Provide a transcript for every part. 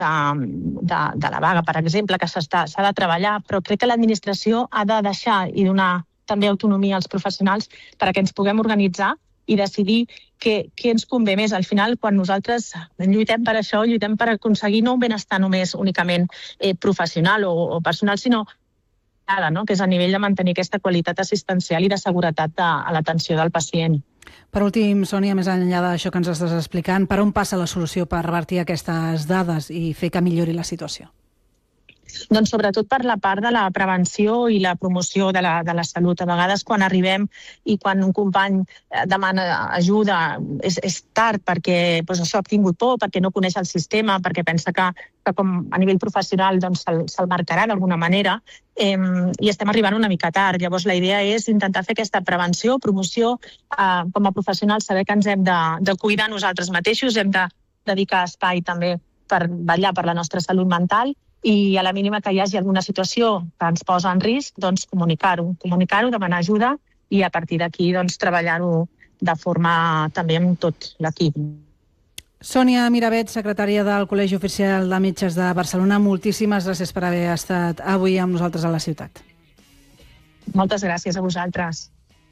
de la vaga, per exemple, que s'ha de treballar, però crec que l'administració ha de deixar i donar també autonomia als professionals perquè ens puguem organitzar i decidir què ens convé més. Al final, quan nosaltres lluitem per això, lluitem per aconseguir no un benestar només únicament professional o personal, sinó que és a nivell de mantenir aquesta qualitat assistencial i de seguretat a l'atenció del pacient. Per últim, Sònia, més enllà d'això que ens estàs explicant, per on passa la solució per revertir aquestes dades i fer que millori la situació? Doncs sobretot per la part de la prevenció i la promoció de la salut. A vegades quan arribem i quan un company demana ajuda és tard perquè això ha tingut por, perquè no coneix el sistema, perquè pensa que com a nivell professional se'l marcarà d'alguna manera i estem arribant una mica tard. Llavors la idea és intentar fer aquesta prevenció, promoció, com a professionals saber que ens hem de cuidar nosaltres mateixos, hem de dedicar espai també per vetllar per la nostra salut mental i a la mínima que hi hagi alguna situació que ens posa en risc, doncs comunicar-ho, demanar ajuda i a partir d'aquí treballar-ho de forma també amb tot l'equip. Sònia Miravet, secretària del Col·legi Oficial de Metges de Barcelona, moltíssimes gràcies per haver estat avui amb nosaltres a la ciutat. Moltes gràcies a vosaltres.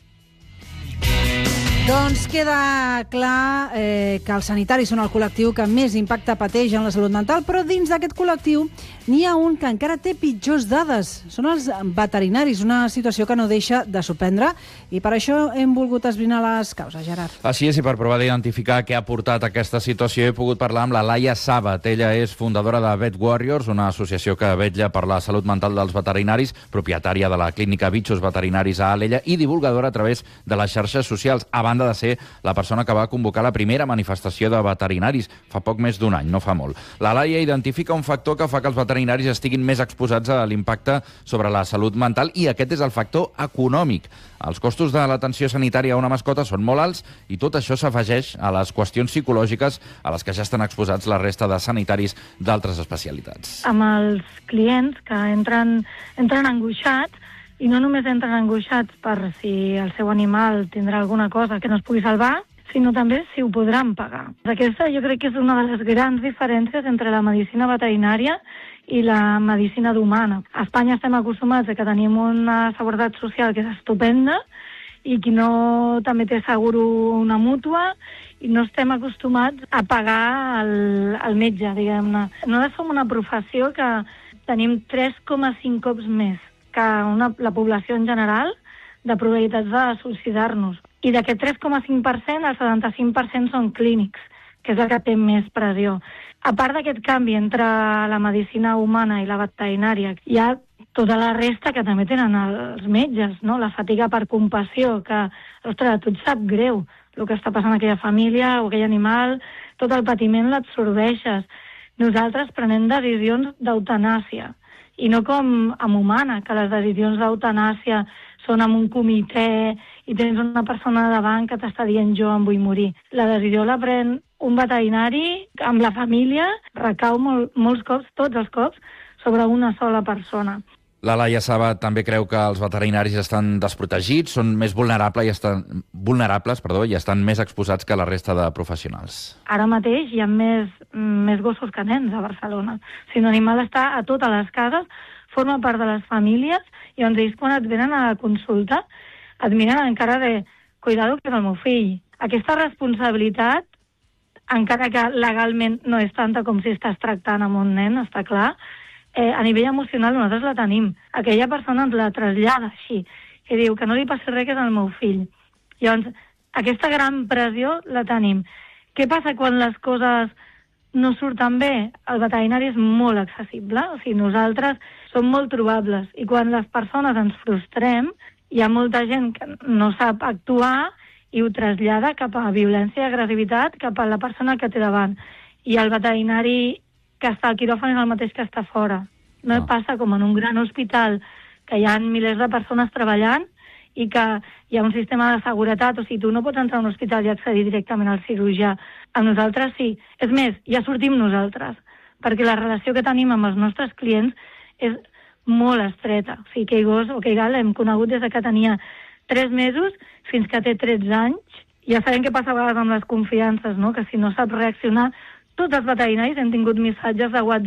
Doncs queda clar que els sanitaris són el col·lectiu que més impacte pateix en la salut mental, però dins d'aquest col·lectiu n'hi ha un que encara té pitjors dades. Són els veterinaris, una situació que no deixa de sorprendre i per això hem volgut esbrinar les causes, Gerard. Així és, i per provar d'identificar què ha portat aquesta situació he pogut parlar amb la Laia Sabat. Ella és fundadora de Vet Warriors, una associació que vetlla per la salut mental dels veterinaris, propietària de la clínica Bitxos Veterinaris a Alella i divulgadora a través de les xarxes socials, a banda de ser la persona que va convocar la primera manifestació de veterinaris fa poc més d'un any, no fa molt. La Laia identifica un factor que fa que els veterinaris estiguin més exposats a l'impacte sobre la salut mental i aquest és el factor econòmic. Els costos de l'atenció sanitària a una mascota són molt alts i tot això s'afegeix a les qüestions psicològiques a les que ja estan exposats la resta de sanitaris d'altres especialitats. Amb els clients que entren angoixats, i no només entren angoixats per si el seu animal tindrà alguna cosa que no es pugui salvar, sinó també si ho podran pagar. Aquesta jo crec que és una de les grans diferències entre la medicina veterinària i la medicina d'humana. A Espanya estem acostumats a que tenim una seguretat social que és estupenda i qui no també té seguro una mútua i no estem acostumats a pagar el metge, diguem-ne. Nosaltres som una professió que tenim 3,5 cops més que la població en general de probabilitats de suïcidar-nos. I d'aquest 3,5%, el 75% són clínics, que és el que té més pressió. A part d'aquest canvi entre la medicina humana i la veterinària, hi ha tota la resta que també tenen els metges, no? La fatiga per compassió, que, ostres, a tu et sap greu el que està passant a aquella família o aquell animal, tot el patiment l'absorbeixes. Nosaltres prenem decisions d'eutanàsia, i no com amb humana, que les decisions d'eutanàsia són amb un comitè i tens una persona davant que t'està dient jo em vull morir. La decisió la pren un veterinari amb la família, recau molts cops, tots els cops, sobre una sola persona. La Laia Sabat també creu que els veterinaris estan desprotegits, són més vulnerables i estan més exposats que la resta de professionals. Ara mateix hi ha més gossos que nens a Barcelona. Si un animal està a totes les cases, forma part de les famílies i ells quan et venen a la consulta et miren encara de cuidado que és el meu fill. Aquesta responsabilitat, encara que legalment no és tanta com si estàs tractant amb un nen, està clar, a nivell emocional nosaltres la tenim. Aquella persona ens la trasllada així, i diu que no li passi res, que és el meu fill. Llavors, aquesta gran pressió la tenim. Què passa quan les coses no surten bé? El veterinari és molt accessible, o sigui, nosaltres som molt trobables, i quan les persones ens frustrem, hi ha molta gent que no sap actuar i ho trasllada cap a violència i agressivitat cap a la persona que té davant. I el veterinari que està al quiròfan és el mateix que està fora. No passa com en un gran hospital que hi ha milers de persones treballant i que hi ha un sistema de seguretat, o sigui, tu no pots entrar a un hospital i accedir directament al cirurgià. Amb nosaltres sí. És més, ja sortim nosaltres, perquè la relació que tenim amb els nostres clients és molt estreta. O sigui, aquell gos o aquell gat l'hem conegut des que tenia 3 mesos fins que té 13 anys. Ja sabem què passa a vegades amb les confiances, no? Que si no saps reaccionar. Tots els veterinaris hem tingut missatges de WhatsApp